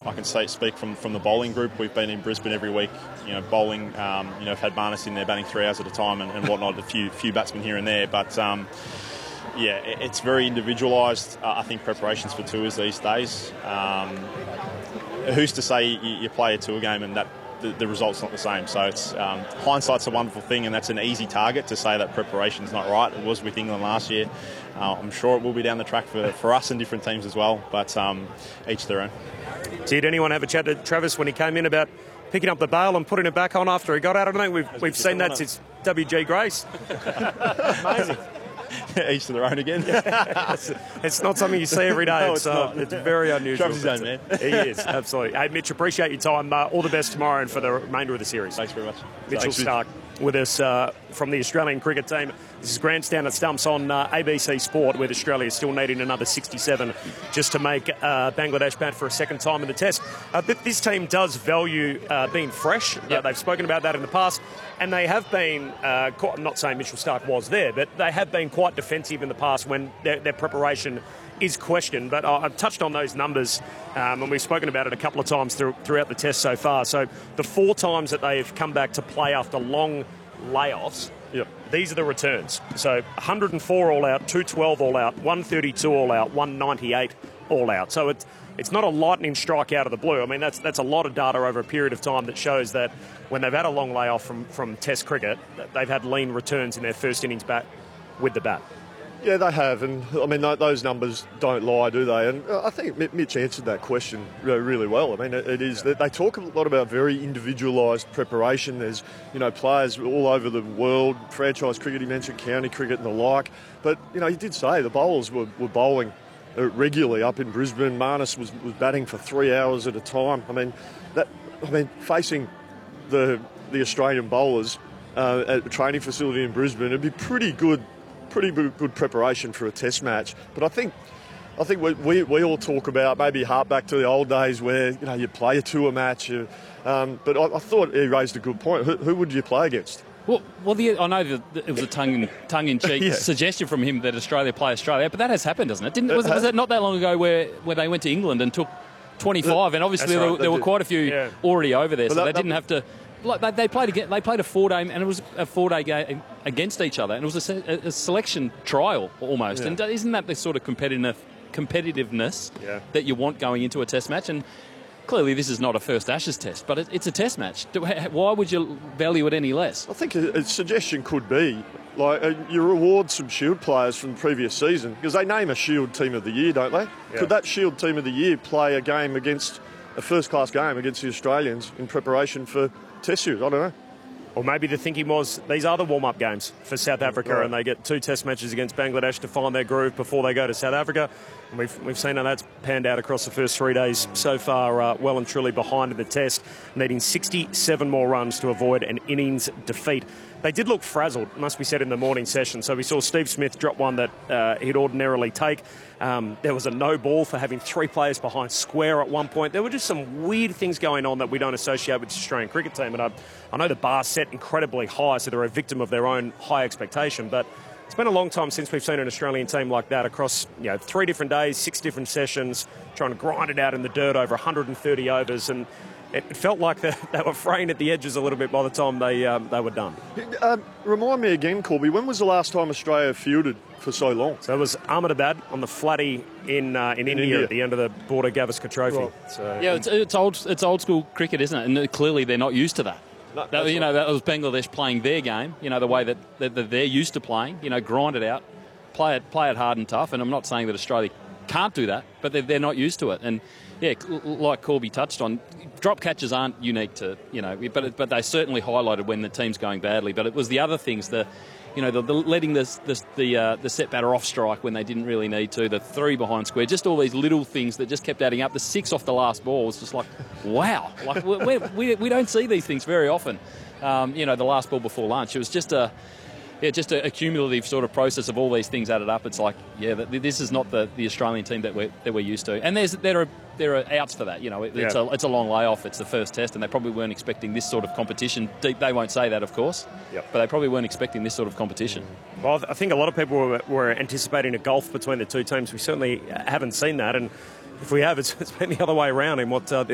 I can speak from the bowling group. We've been in Brisbane every week, bowling. I've had Marnus in there batting 3 hours at a time and whatnot, a few batsmen here and there. But, it's very individualised, I think, preparations for tours these days. Who's to say you play a tour game and that the result's not the same? So it's hindsight's a wonderful thing, and that's an easy target to say that preparation's not right. It was with England last year. I'm sure it will be down the track for us and different teams as well, but each their own. Did anyone have a chat to Travis when he came in about picking up the bail and putting it back on after he got out? I don't think we've seen that since W.G. Grace. Amazing. Each to their own again. It's not something you see every day. No, it's not. It's very unusual. Travis is his own man. He is, absolutely. Hey, Mitch, appreciate your time. All the best tomorrow and for the remainder of the series. Thanks very much. Mitchell Starc with us from the Australian cricket team. This is Grandstand at Stumps on ABC Sport, with Australia still needing another 67 just to make Bangladesh bat for a second time in the Test. This team does value being fresh. They've spoken about that in the past, and they have been, I'm not saying Mitchell Starc was there, but they have been quite defensive in the past when their preparation is questioned. But I've touched on those numbers, and we've spoken about it a couple of times throughout the Test so far. So the 4 times that they've come back to play after long layoffs, these are the returns. So 104 all out, 212 all out, 132 all out, 198 all out. So it's not a lightning strike out of the blue. I mean, that's a lot of data over a period of time that shows that when they've had a long layoff from Test cricket, they've had lean returns in their first innings back with the bat. Yeah, they have, and I mean those numbers don't lie, do they? And I think Mitch answered that question really well. I mean, it is that they talk a lot about very individualised preparation. There's players all over the world, franchise cricket. He mentioned county cricket and the like. But he did say the bowlers were bowling regularly up in Brisbane. Marnus was batting for 3 hours at a time. I mean, facing the Australian bowlers at a training facility in Brisbane, it'd be pretty good preparation for a Test match. But I think we all talk about, maybe hark back to the old days where you play a tour match. But I thought he raised a good point. Who would you play against? Well, I know that it was a tongue-in-cheek suggestion from him that Australia play Australia, but that has happened, doesn't it? Was it not that long ago where they went to England and took 25, and obviously there were quite a few already over there, so they didn't have to. Like they played again. They played a 4-day, and it was a 4-day game against each other, and it was a selection trial almost. And isn't that the sort of competitiveness that you want going into a Test match? And clearly, this is not a first Ashes Test, but it's a Test match. Why would you value it any less? I think a suggestion could be you reward some Shield players from the previous season, because they name a Shield Team of the Year, don't they? Yeah. Could that Shield Team of the Year play a game against a first-class game against the Australians in preparation for Test series? I don't know. Or maybe the thinking was these are the warm-up games for South Africa, and they get 2 Test matches against Bangladesh to find their groove before they go to South Africa. And we've seen how that's panned out across the first 3 days so far, well and truly behind in the Test, needing 67 more runs to avoid an innings defeat. They did look frazzled, must be said, in the morning session. So we saw Steve Smith drop one that he'd ordinarily take. There was a no ball for having 3 players behind square at one point. There were just some weird things going on that we don't associate with the Australian cricket team. And I know the bar's set incredibly high, so they're a victim of their own high expectation. But it's been a long time since we've seen an Australian team like that across 3 different days, 6 different sessions, trying to grind it out in the dirt over 130 overs. And it felt like they were fraying at the edges a little bit by the time they were done. Remind me again, Corby, when was the last time Australia fielded for so long? So it was Ahmedabad on the flatty in India at the end of the Border Gavaskar Trophy. Right. So, it's old school cricket, isn't it? And clearly they're not used to that. That was Bangladesh playing their game, the way that they're used to playing, grind it out, play it hard and tough. And I'm not saying that Australia can't do that, but they're not used to it. And like Corby touched on, drop catches aren't unique to, but they certainly highlighted when the team's going badly. But it was the other things, the letting the set batter off strike when they didn't really need to, the 3 behind square, just all these little things that just kept adding up. The 6 off the last ball was just like, wow, like we don't see these things very often. The last ball before lunch, it was just a cumulative sort of process of all these things added up. It's like, this is not the Australian team that we're used to. And there are outs for that. It's a long layoff. It's the first Test, and they probably weren't expecting this sort of competition. They won't say that, of course, but they probably weren't expecting this sort of competition. Well, I think a lot of people were anticipating a gulf between the two teams. We certainly haven't seen that, and if we have, it's been the other way around in what